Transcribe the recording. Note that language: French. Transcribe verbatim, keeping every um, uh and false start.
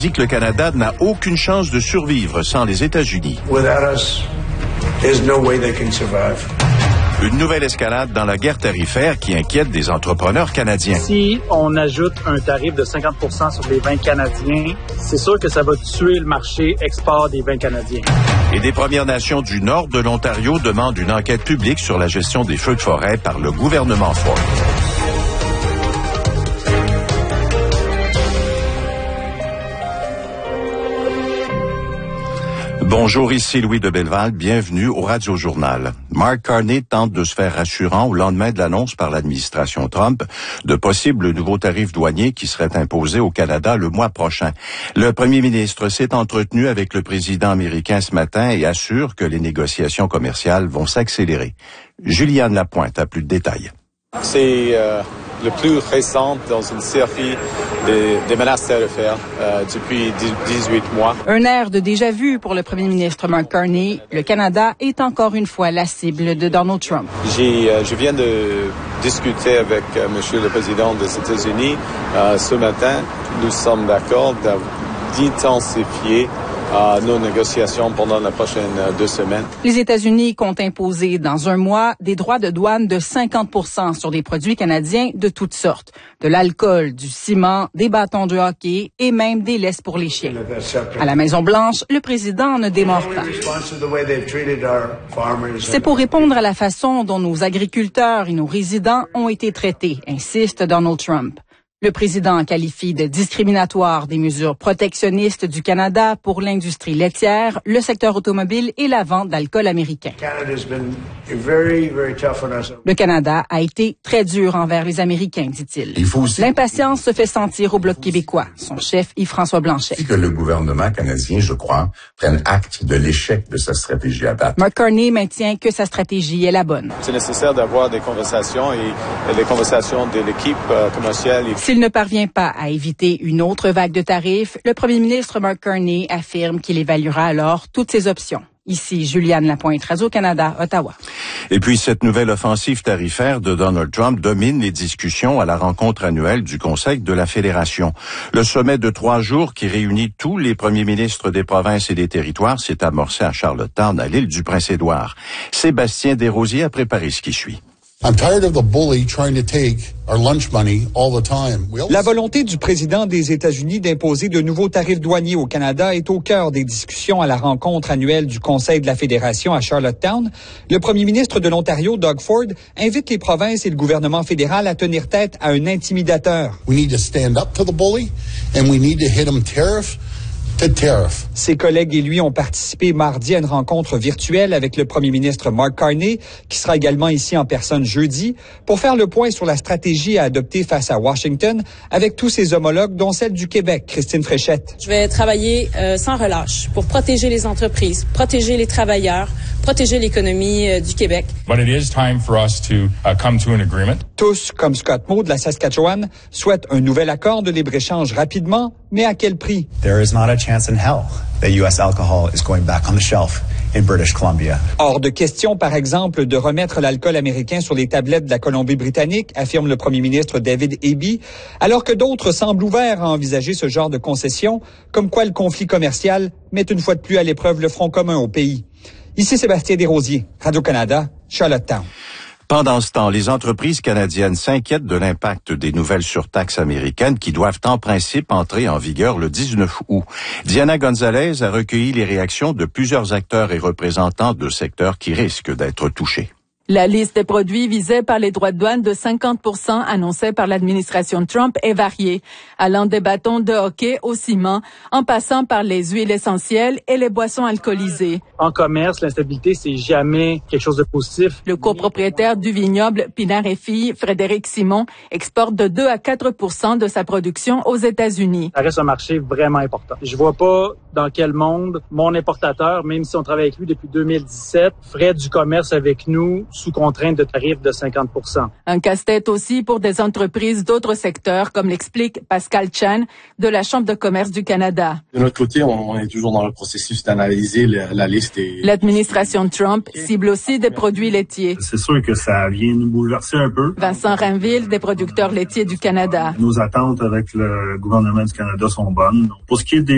dit que le Canada n'a aucune chance de survivre sans les États-Unis. Without us, there's no way they can survive. Une nouvelle escalade dans la guerre tarifaire qui inquiète des entrepreneurs canadiens. Si on ajoute un tarif de cinquante pour cent sur les vins canadiens, c'est sûr que ça va tuer le marché export des vins canadiens. Et des Premières Nations du nord de l'Ontario demandent une enquête publique sur la gestion des feux de forêt par le gouvernement Ford. Bonjour, ici Louis de Belleval, bienvenue au Radio Journal. Mark Carney tente de se faire rassurant au lendemain de l'annonce par l'administration Trump de possibles nouveaux tarifs douaniers qui seraient imposés au Canada le mois prochain. Le premier ministre s'est entretenu avec le président américain ce matin et assure que les négociations commerciales vont s'accélérer. Juliane Lapointe a plus de détails. C'est euh, le plus récent dans une série de, de menaces tarifaires euh, depuis dix-huit mois. Un air de déjà-vu pour le premier ministre Mark Carney. Le Canada est encore une fois la cible de Donald Trump. J'ai, euh, je viens de discuter avec euh, Monsieur le Président des États-Unis euh, ce matin. Nous sommes d'accord d'intensifier à nos négociations pendant les prochaines deux semaines. Les États-Unis comptent imposer dans un mois des droits de douane de cinquante pour cent sur des produits canadiens de toutes sortes. De l'alcool, du ciment, des bâtons de hockey et même des laisses pour les chiens. À la Maison-Blanche, le président ne démord pas. C'est pour répondre à la façon dont nos agriculteurs et nos résidents ont été traités, insiste Donald Trump. Le président qualifie de discriminatoire des mesures protectionnistes du Canada pour l'industrie laitière, le secteur automobile et la vente d'alcool américain. Le Canada a été très dur envers les Américains, dit-il. Il faut aussi L'impatience se fait sentir au Bloc québécois. Son chef, Yves-François Blanchet. que le gouvernement canadien, je crois, prenne acte de l'échec de sa stratégie à date. Mark Carney maintient que sa stratégie est la bonne. C'est nécessaire d'avoir des conversations et, et les conversations de l'équipe euh, commerciale. S'il ne parvient pas à éviter une autre vague de tarifs, le premier ministre Mark Carney affirme qu'il évaluera alors toutes ses options. Ici, Juliane Lapointe, Radio-Canada, Ottawa. Et puis, cette nouvelle offensive tarifaire de Donald Trump domine les discussions à la rencontre annuelle du Conseil de la Fédération. Le sommet de trois jours qui réunit tous les premiers ministres des provinces et des territoires s'est amorcé à Charlottetown, à l'île du Prince-Édouard. Sébastien Desrosiers a préparé ce qui suit. I'm tired of the bully trying to take our lunch money all the time. La volonté du président des États-Unis d'imposer de nouveaux tarifs douaniers au Canada est au cœur des discussions à la rencontre annuelle du Conseil de la Fédération à Charlottetown. Le premier ministre de l'Ontario, Doug Ford, invite les provinces et le gouvernement fédéral à tenir tête à un intimidateur. We need to stand up to the bully and we need to hit him tariff to tariff. Ses collègues et lui ont participé mardi à une rencontre virtuelle avec le premier ministre Mark Carney, qui sera également ici en personne jeudi, pour faire le point sur la stratégie à adopter face à Washington avec tous ses homologues, dont celle du Québec, Christine Fréchette. Je vais travailler euh, sans relâche pour protéger les entreprises, protéger les travailleurs, protéger l'économie euh, du Québec. But it is time for us to uh, come to an agreement. Tous, comme Scott Moe de la Saskatchewan, souhaitent un nouvel accord de libre-échange rapidement, mais à quel prix? There is not a chance in hell that U S alcohol is going back on the shelf in British Columbia. Hors de question, par exemple, de remettre l'alcool américain sur les tablettes de la Colombie-Britannique, affirme le premier ministre David Eby, alors que d'autres semblent ouverts à envisager ce genre de concessions, comme quoi le conflit commercial met une fois de plus à l'épreuve le front commun au pays. Ici Sébastien Desrosiers, Radio-Canada, Charlottetown. Pendant ce temps, les entreprises canadiennes s'inquiètent de l'impact des nouvelles surtaxes américaines qui doivent en principe entrer en vigueur le dix-neuf août. Diana Gonzalez a recueilli les réactions de plusieurs acteurs et représentants de secteurs qui risquent d'être touchés. La liste des produits visés par les droits de douane de cinquante pour cent annoncés par l'administration Trump est variée, allant des bâtons de hockey au ciment, en passant par les huiles essentielles et les boissons alcoolisées. En commerce, l'instabilité, c'est jamais quelque chose de positif. Le copropriétaire du vignoble Pinard et Filles, Frédéric Simon, exporte de deux à quatre pour cent de sa production aux États-Unis. Ça reste un marché vraiment important. Je vois pas dans quel monde mon importateur, même si on travaille avec lui depuis deux mille dix-sept, ferait du commerce avec nous sous contrainte de tarifs de cinquante pour cent. Un casse-tête aussi pour des entreprises d'autres secteurs, comme l'explique Pascal Chan de la Chambre de commerce du Canada. De notre côté, on est toujours dans le processus d'analyser la, la liste. Et... L'administration Trump cible aussi des produits laitiers. C'est sûr que ça vient nous bouleverser un peu. Vincent Rainville, des producteurs laitiers du Canada. Nos attentes avec le gouvernement du Canada sont bonnes. Pour ce qui est des